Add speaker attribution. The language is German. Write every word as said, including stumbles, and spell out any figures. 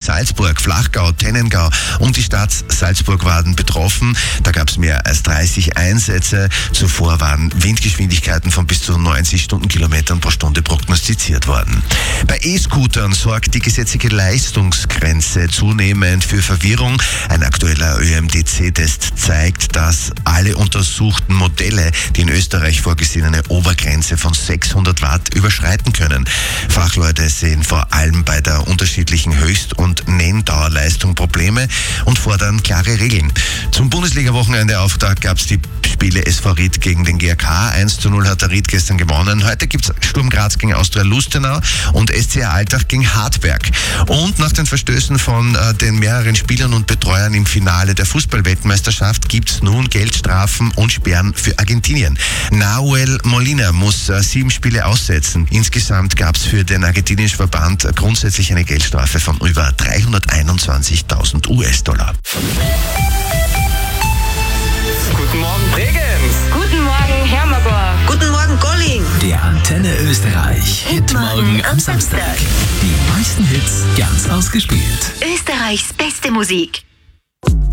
Speaker 1: Salzburg, Flachgau, Tennengau und die Stadt Salzburg waren betroffen. Da gab es mehr als dreißig Einsätze. Zuvor waren Windgeschwindigkeiten von bis zu neunzig Stundenkilometern pro Stunde prognostiziert worden. Bei E-Scootern sorgt die gesetzliche Leistungsgrenze zunehmend für Verwirrung. Ein aktueller Ö M D C-Test zeigt, dass alle untersuchten Modelle die in Österreich vorgesehene Obergrenze von sechshundert Watt überschreiten können. Fachleute sehen vor allem bei der unterschiedlichen Höchst- und Nenndauerleistung Probleme und fordern klare Regeln. Zum Bundesliga-Wochenende-Auftakt gab es die Spiele S V Ried gegen den G R K. eins zu null hat der Ried gestern gewonnen. Heute gibt es Sturm Graz gegen Austria Lustenau und S C R Altach gegen Hartberg. Und nach den Verstößen von äh, den mehreren Spielern und Betreuern im Finale der Fußball-Weltmeisterschaft gibt es nun Geldstrafen und Sperren für Argentinien. Nahuel Molina muss äh, sieben Spiele aussetzen. Insgesamt gab es für den argentinischen Verband äh, grundsätzlich eine Geldstrafe von über dreihunderteinundzwanzigtausend U S-Dollar.
Speaker 2: Guten Morgen, Bregenz.
Speaker 3: Guten Morgen, Hermagor.
Speaker 4: Guten Morgen, Golling.
Speaker 5: Der Antenne Österreich Hitmorgen am Samstag. Die meisten Hits ganz ausgespielt.
Speaker 3: Österreichs beste Musik.